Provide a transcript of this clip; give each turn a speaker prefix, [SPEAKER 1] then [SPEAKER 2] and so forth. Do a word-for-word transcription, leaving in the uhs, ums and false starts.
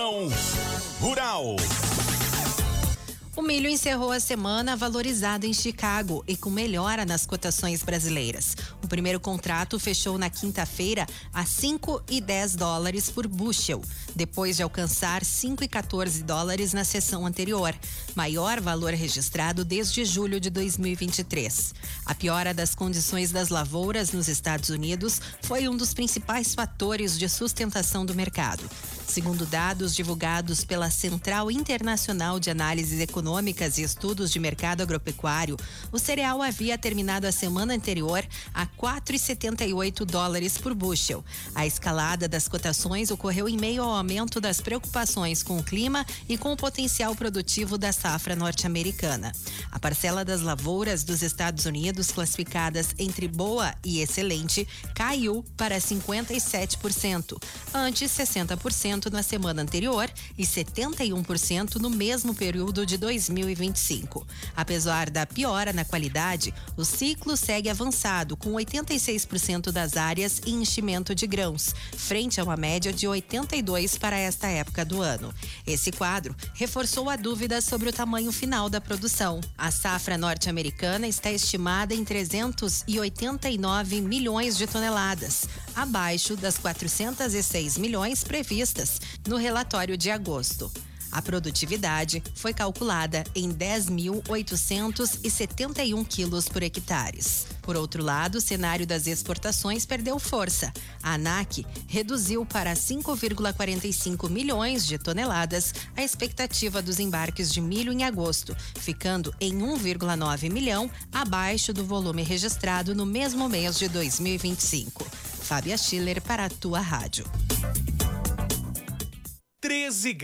[SPEAKER 1] Rural.
[SPEAKER 2] O milho encerrou a semana valorizado em Chicago e com melhora nas cotações brasileiras. O primeiro contrato fechou na quinta-feira a cinco e dez dólares por bushel, depois de alcançar cinco e quatorze dólares na sessão anterior, maior valor registrado desde julho de dois mil e vinte e três. A piora das condições das lavouras nos Estados Unidos foi um dos principais fatores de sustentação do mercado. Segundo dados divulgados pela Central Internacional de Análises Econômicas e Estudos de Mercado Agropecuário, o cereal havia terminado a semana anterior a quatro e setenta e oito dólares por bushel. A escalada das cotações ocorreu em meio ao aumento das preocupações com o clima e com o potencial produtivo da safra norte-americana. A parcela das lavouras dos Estados Unidos classificadas entre boa e excelente caiu para cinquenta e sete por cento, antes sessenta por cento na semana anterior e setenta e um por cento no mesmo período de dois mil e vinte e cinco. Apesar da piora na qualidade, o ciclo segue avançado, com oitenta e seis por cento das áreas em enchimento de grãos, frente a uma média de oitenta e dois por cento para esta época do ano. Esse quadro reforçou a dúvida sobre o tamanho final da produção. A safra norte-americana está estimada em trezentos e oitenta e nove milhões de toneladas, abaixo das quatrocentos e seis milhões previstas no relatório de agosto. A produtividade foi calculada em dez mil oitocentos e setenta e um quilos por hectares. Por outro lado, o cenário das exportações perdeu força. A ANAC reduziu para cinco vírgula quarenta e cinco milhões de toneladas a expectativa dos embarques de milho em agosto, ficando em um vírgula nove milhão abaixo do volume registrado no mesmo mês de dois mil e vinte e cinco. Fábia Schiller para a Tua Rádio.
[SPEAKER 1] treze